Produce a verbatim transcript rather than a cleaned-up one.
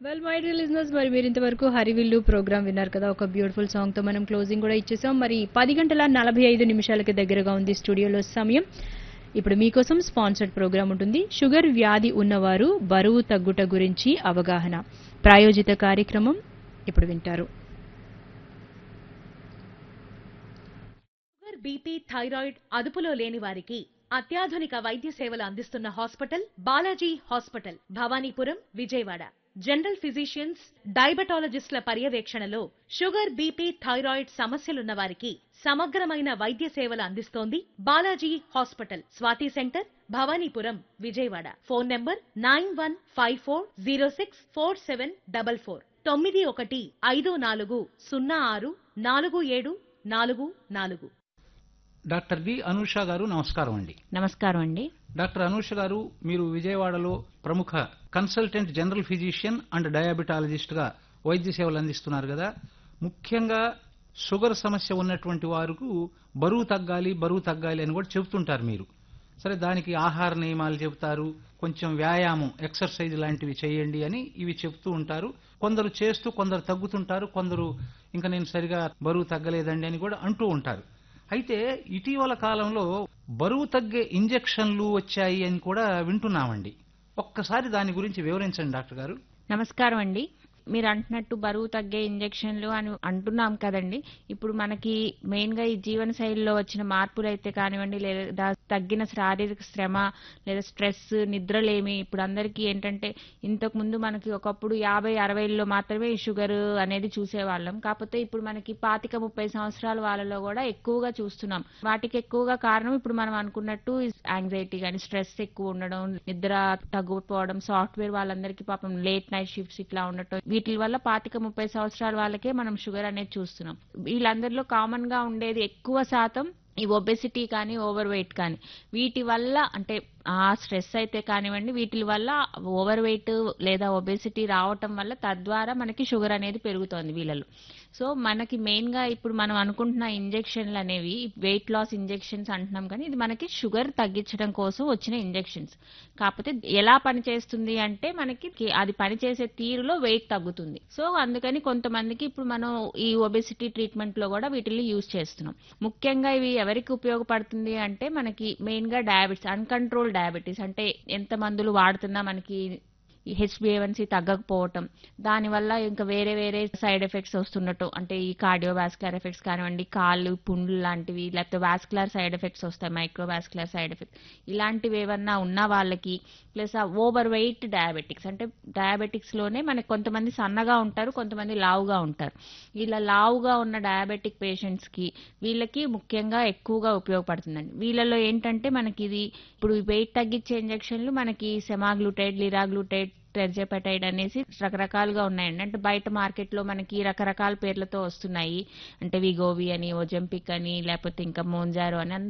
Well my dear listeners మరి మీరు ఇంతవరకు హరివిల్లు ప్రోగ్రామ్ విన్నారు కదా ఒక బ్యూటిఫుల్ సాంగ్ తో మనం క్లోజింగ్ కూడా ఇచ్చేసాం మరి పది గంటల నలభై ఐదు నిమిషాలకి దగ్గరగా ఉంది స్టూడియోలో సమయం ఇప్పుడు మీకోసం స్పాన్సర్డ్ ప్రోగ్రామ్ ఉంటుంది షుగర్ వ్యాధి ఉన్నవారు బరువు తగ్గుట గురించి అవగాహన ప్రాయోజిత కార్యక్రమం ఇప్పుడు వింటారు షుగర్ బీపీ థైరాయిడ్ అదుపులో లేని వారికి అత్యాధునిక వైద్య సేవలు అందిస్తున్న hospital Balaji hospital Bhavanipuram Vijayawada general physicians డయాబెటాలజిస్టుల పర్యవేక్షణలో షుగర్ బీపీ థైరాయిడ్ సమస్యలున్న వారికి సమగ్రమైన వైద్య సేవలు అందిస్తోంది Balaji hospital Swathi centre Bhavanipuram Vijayawada phone number nine one five four zero six four seven double four తొమ్మిది ఒకటి ఐదు నాలుగు సున్నా ఆరు నాలుగు ఏడు నాలుగు నాలుగు డాక్టర్ డి అనూష గారు నమస్కారం అండి. నమస్కారం అండి. డాక్టర్ అనూష గారు మీరు విజయవాడలో ప్రముఖ consultant general physician and diabetologist గా వైద్య సేవలు అందిస్తున్నారు కదా. ముఖ్యంగా షుగర్ సమస్య ఉన్నటువంటి వారికి బరువు తగ్గాలి బరువు తగ్గాలి అని కూడా చెబుతుంటారు మీరు. సరే దానికి ఆహార నియమాలు చెబుతారు, కొంచెం వ్యాయామం ఎక్సర్సైజ్ లాంటివి చేయండి అని ఇవి చెప్తూ ఉంటారు. కొందరు చేస్తూ కొందరు తగ్గుతుంటారు, కొందరు ఇంకా నేను సరిగా బరువు తగ్గలేదండి అని కూడా అంటూ ఉంటారు. అయితే ఇటీవల కాలంలో బరువు తగ్గే ఇంజెక్షన్లు వచ్చాయి అని కూడా వింటున్నామండి. ఒక్కసారి దాని గురించి వివరించండి డాక్టర్ గారు. నమస్కారం అండి. మీరు అంటున్నట్టు బరువు తగ్గే ఇంజెక్షన్లు అని అంటున్నాం కదండి. ఇప్పుడు మనకి మెయిన్ గా ఈ జీవన శైలిలో వచ్చిన మార్పులు అయితే కానివ్వండి, లేదా తగ్గిన శారీరక శ్రమ లేదా స్ట్రెస్, నిద్రలేమి, ఇప్పుడు అందరికీ ఏంటంటే ఇంతకు ముందు మనకి ఒకప్పుడు యాభై అరవైలో మాత్రమే ఈ షుగర్ అనేది చూసేవాళ్ళం. కాకపోతే ఇప్పుడు మనకి పాతిక ముప్పై సంవత్సరాల వాళ్ళలో కూడా ఎక్కువగా చూస్తున్నాం. వాటికి ఎక్కువగా కారణం ఇప్పుడు మనం అనుకున్నట్టు యాంగ్జైటీ కానీ స్ట్రెస్ ఎక్కువ ఉండడం, నిద్ర తగ్గిపోవడం, సాఫ్ట్వేర్ వాళ్ళందరికీ పాపం లేట్ నైట్ షిఫ్ట్స్ ఇట్లా ఉండటం, వీటి వల్ల పాతిక ముప్పై సంవత్సరాల వాళ్ళకే మనం షుగర్ అనేది చూస్తున్నాం. వీళ్ళందరిలో కామన్ గా ఉండేది ఎక్కువ శాతం ఈ ఒబెసిటీ కానీ ఓవర్ వెయిట్ కానీ, వీటి వల్ల అంటే ఆ స్ట్రెస్ అయితే కానివ్వండి, వీటి వల్ల ఓవర్ వెయిట్ లేదా ఒబెసిటీ రావటం వల్ల తద్వారా మనకి షుగర్ అనేది పెరుగుతోంది వీళ్ళలో. సో మనకి మెయిన్ గా ఇప్పుడు మనం అనుకుంటున్న ఇంజెక్షన్లు అనేవి వెయిట్ లాస్ ఇంజెక్షన్స్ అంటున్నాం, కానీ ఇది మనకి షుగర్ తగ్గించడం కోసం వచ్చిన ఇంజెక్షన్స్. కాకపోతే ఎలా పనిచేస్తుంది అంటే మనకి అది పనిచేసే తీరులో వెయిట్ తగ్గుతుంది. సో అందుకని కొంతమందికి ఇప్పుడు మనం ఈ ఒబెసిటీ ట్రీట్మెంట్ లో కూడా వీటిని యూజ్ చేస్తున్నాం. ముఖ్యంగా ఇవి ఎవరికి ఉపయోగపడుతుంది అంటే మనకి మెయిన్ గా డయాబెటీస్, అన్కంట్రోల్ డయాబెటీస్ అంటే ఎంత మందులు వాడుతున్నా మనకి హెచ్బిఏవన్సీ తగ్గకపోవటం, దానివల్ల ఇంకా వేరే వేరే సైడ్ ఎఫెక్ట్స్ వస్తున్నట్టు అంటే ఈ కార్డియోవాస్కులర్ ఎఫెక్ట్స్ కానివ్వండి, కాళ్ళు పుండ్లు లాంటివి, లేకపోతే వాస్కులర్ సైడ్ ఎఫెక్ట్స్ వస్తాయి, మైక్రోవాస్కులర్ సైడ్ ఎఫెక్ట్స్, ఇలాంటివి ఏమన్నా ఉన్న వాళ్ళకి, ప్లస్ ఆ ఓవర్ వెయిట్ డయాబెటిక్స్ అంటే డయాబెటిక్స్ లోనే మనకి కొంతమంది సన్నగా ఉంటారు, కొంతమంది లావుగా ఉంటారు. ఇలా లావుగా ఉన్న డయాబెటిక్ పేషెంట్స్ కి వీళ్ళకి ముఖ్యంగా ఎక్కువగా ఉపయోగపడుతుందండి. వీళ్ళలో ఏంటంటే మనకి ఇది ఇప్పుడు వెయిట్ తగ్గించే ఇంజెక్షన్లు మనకి సెమాగ్లూటైడ్, లిరాగ్లూటైడ్, టెర్జెపటైడ్ అనేసి రకరకాలుగా ఉన్నాయండి. అంటే బయట మార్కెట్ లో మనకి రకరకాల పేర్లతో వస్తున్నాయి. అంటే విగోవి అని, ఓజంపిక్ అని, లేకపోతే ఇంకా మోంజారో అని